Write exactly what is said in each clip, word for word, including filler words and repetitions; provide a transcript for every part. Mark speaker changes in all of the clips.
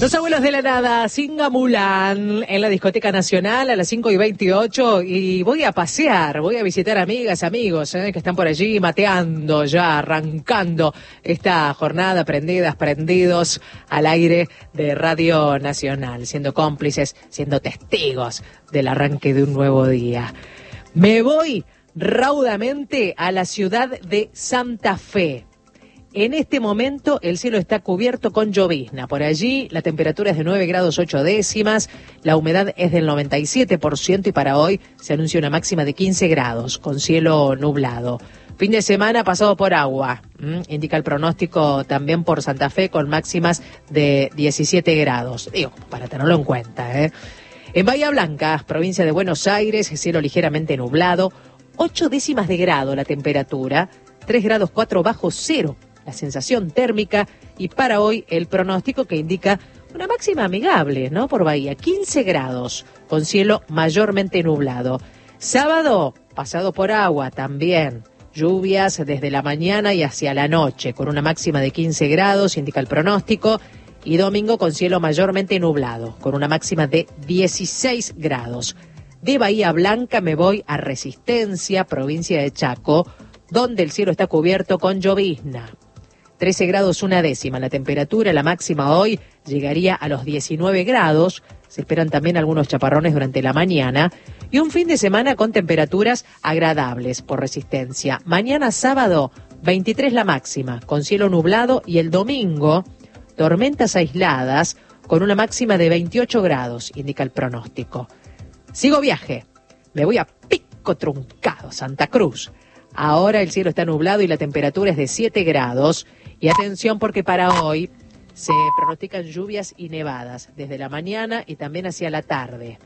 Speaker 1: Los abuelos de la nada, Singamulán, en la Discoteca Nacional a las cinco y veintiocho, y voy a pasear, voy a visitar amigas, amigos eh, que están por allí mateando ya, arrancando esta jornada, prendidas, prendidos al aire de Radio Nacional, siendo cómplices, siendo testigos del arranque de un nuevo día. Me voy raudamente a la ciudad de Santa Fe. En este momento el cielo está cubierto con llovizna. Por allí la temperatura es de nueve grados ocho décimas, la humedad es del noventa y siete por ciento y para hoy se anuncia una máxima de quince grados con cielo nublado. Fin de semana pasado por agua, ¿m? Indica el pronóstico también por Santa Fe con máximas de diecisiete grados. Digo, para tenerlo en cuenta, ¿eh? En Bahía Blanca, provincia de Buenos Aires, cielo ligeramente nublado, ocho décimas de grado la temperatura, tres grados cuatro bajo cero. La sensación térmica y para hoy el pronóstico que indica una máxima amigable, ¿no? Por Bahía, quince grados, con cielo mayormente nublado. Sábado, pasado por agua también, lluvias desde la mañana y hacia la noche, con una máxima de quince grados, indica el pronóstico, y domingo con cielo mayormente nublado, con una máxima de dieciséis grados. De Bahía Blanca me voy a Resistencia, provincia de Chaco, donde el cielo está cubierto con llovizna. trece grados una décima la temperatura, la máxima hoy llegaría a los diecinueve grados, se esperan también algunos chaparrones durante la mañana y un fin de semana con temperaturas agradables por Resistencia. Mañana sábado veintitrés la máxima, con cielo nublado y el domingo tormentas aisladas con una máxima de veintiocho grados, indica el pronóstico. Sigo viaje, me voy a Pico Truncado, Santa Cruz. Ahora el cielo está nublado y la temperatura es de siete grados. Y atención porque para hoy se pronostican lluvias y nevadas desde la mañana y también hacia la tarde.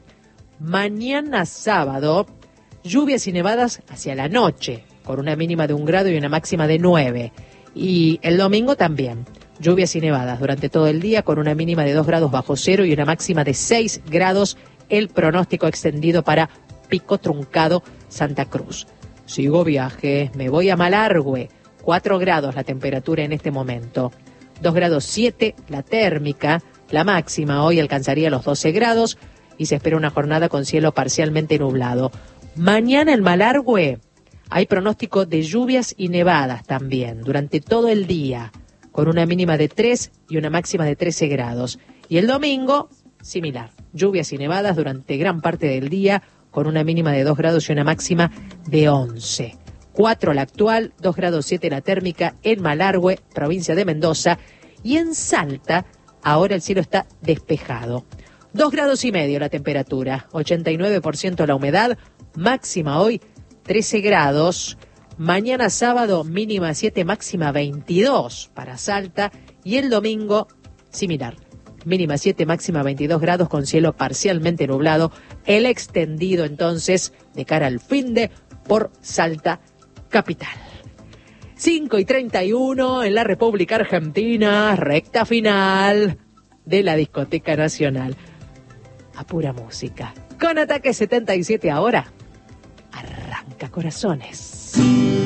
Speaker 1: Mañana sábado, lluvias y nevadas hacia la noche, con una mínima de un grado y una máxima de nueve. Y el domingo también, lluvias y nevadas durante todo el día, con una mínima de dos grados bajo cero y una máxima de seis grados. El pronóstico extendido para Pico Truncado, Santa Cruz. Sigo viaje, me voy a Malargüe, cuatro grados la temperatura en este momento, dos grados siete la térmica, la máxima hoy alcanzaría los doce grados y se espera una jornada con cielo parcialmente nublado. Mañana en Malargüe hay pronóstico de lluvias y nevadas también durante todo el día, con una mínima de tres y una máxima de trece grados. Y el domingo, similar, lluvias y nevadas durante gran parte del día, con una mínima de dos grados y una máxima de once. cuatro la actual, dos grados siete la térmica en Malargüe, provincia de Mendoza, y en Salta ahora el cielo está despejado. dos grados y medio la temperatura, ochenta y nueve por ciento la humedad, máxima hoy trece grados, mañana sábado mínima siete, máxima veintidós para Salta, y el domingo similar. Mínima siete, máxima veintidós grados con cielo parcialmente nublado, el extendido entonces de cara al finde por Salta capital. cinco y treinta y uno en la República Argentina, recta final de la Discoteca Nacional. A pura música. Con Ataque setenta y siete ahora, arranca corazones.